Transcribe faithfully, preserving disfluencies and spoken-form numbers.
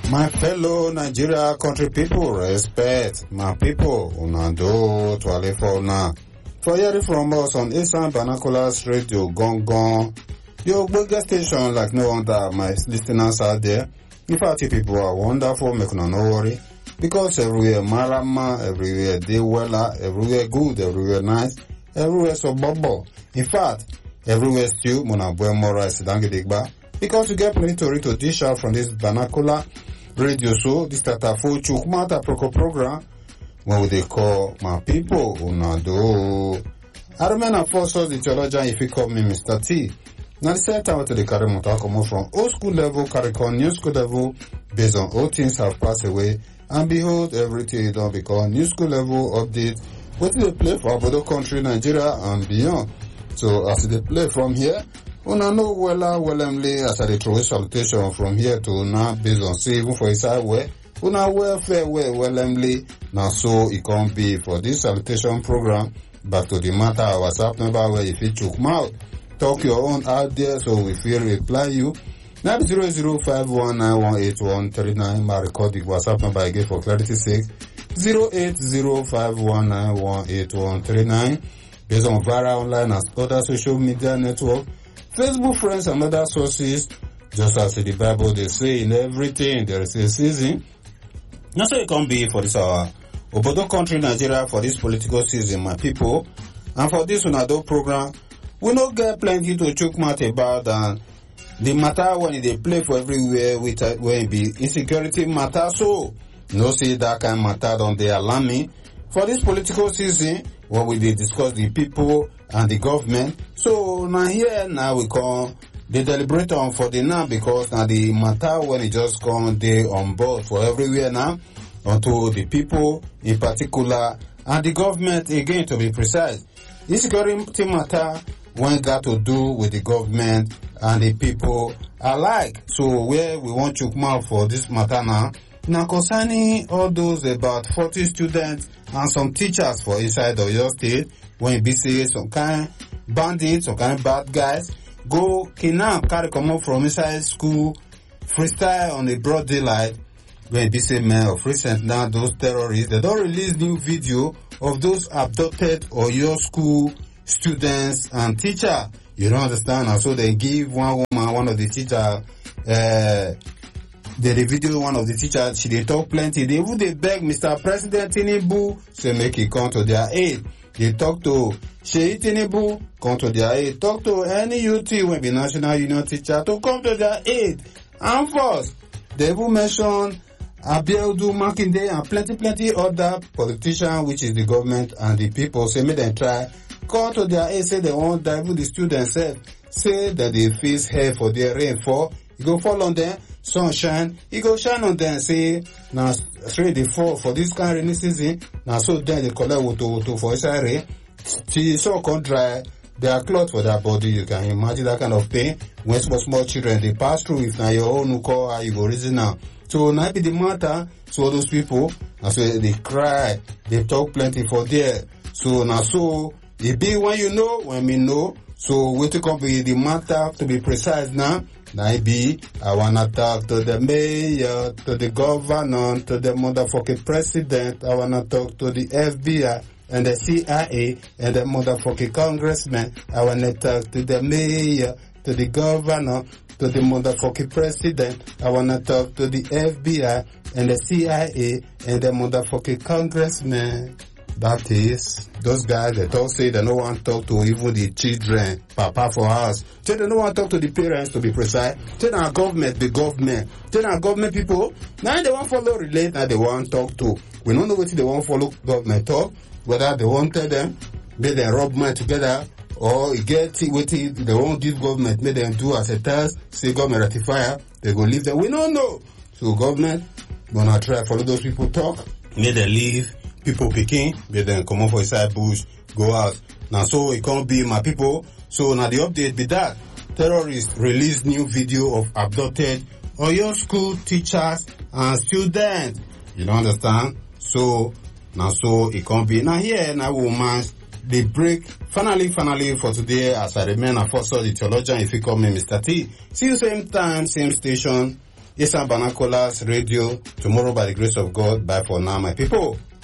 My fellow Nigeria country people, respect my people. Una do to ale for una. For hearing from us on Esan Banacolas Radio Gong Gong. Your bigger station like no wonder my listeners out there. In fact, you people are wonderful, make no worry. Because everywhere marama, everywhere they wella, everywhere good, everywhere nice, everywhere so bubble. In fact, everywhere still, mona buen mora sidangi digba. Because we get plenty to read to dish out from this vernacular radio show, this Tatafo Chukmata Proco program, what they call my people, Unado. I remember first saw the theologian if you call me Mister T. Now the same time to the Karimota come from old school level, Caricon, new school level, based on all things have passed away, and behold, everything is done because new school level update, what do they play for Abodo country, Nigeria, and beyond. So as they play from here, Una know wella wellemly as I throw a salutation from here to now based on say even for his way. Una welfare well wellemly now so it can be for this salutation program. Back to the matter our WhatsApp number where if you took mouth, talk your own out there so we feel reply you. Now zero zero five one nine one eight one three nine. My recording WhatsApp number again for clarity's sake. Zero eight zero five one nine one eight one three nine. Based on Vara Online and other social media network. Facebook friends and other sources, just as in the Bible they say in everything there is a season. Now so it can be for this our Obodo country Nigeria for this political season, my people. And for this Unado program, we don't get plenty to choke mouth about and the matter when they play for everywhere with uh, when it be insecurity matter. So no see that kind of matter don't they alarm me. For this political season, when we dey discuss the people and the government, so now here now we come they deliberate on for the now because now the matter when it just come they on board for everywhere now unto the people in particular and the government again to be precise. This security matter when got to do with the government and the people alike. So where we want to come out for this matter now. Now concerning all those about forty students and some teachers for inside of your state, when you be say some kind bandits, some kind of bad guys, go kidnap, carry come up from inside school, freestyle on the broad daylight, when you be say man of recent now those terrorists, they don't release new video of those abducted or your school students and teacher. You don't understand? And so they give one woman, one of the teacher, uh, They the video one of the teachers, she they talk plenty. They would they beg Mister President Tinubu to make it come to their aid. They talk to Sheyi Tinubu, come to their aid. Talk to any U T when be National Union teacher to come to their aid. And first, they will mention Abiodun Makinde and plenty, plenty other politicians, which is the government and the people. Say, make them try. Come to their aid, say they won't die. Even the students said, say that they face hair for their rainfall. You go fall on them. Sunshine, he go shine on them and say, now straight they fall for this kind of rainy season. Now so then they collect water to for inside rain. Till so can dry their clothes for their body. You can imagine that kind of pain when small small children they pass through. If now your own call, how you go reason now. So now be the matter. So those people, now so they cry, they talk plenty for there. So now so it be when you know, when we know. So we to come be the matter to be precise now. Now be, I wanna talk to the mayor, to the governor, to the motherfucking president. I wanna talk to the F B I and the C I A and the motherfucking congressman. I wanna talk to the mayor, to the governor, to the motherfucking president. I wanna talk to the F B I and the C I A and the motherfucking congressman. That is, those guys that all say they don't want to talk to even the children, papa for us. Say they don't want to talk to the parents to be precise. Say our government, the government. Say our government people, now they want to follow relate, now they want to talk to. We don't know what they want to follow government talk, whether they want to tell them, make them rub mind together, or get what they won't give government, make them do as a task, say government ratifier, they go leave them. We don't know. So government, gonna try to follow those people talk, make them leave. People picking, but then come on for inside bush, go out. Now so it can't be my people. So now the update be that terrorists release new video of abducted or your school teachers and students. You don't understand? So now so it can't be. Now here now woman they break finally finally for today as I remain a first the theologian if you call me Mister T. See you same time, same station. Eastern Banacolas Radio. Tomorrow, by the grace of God, bye for now, my people.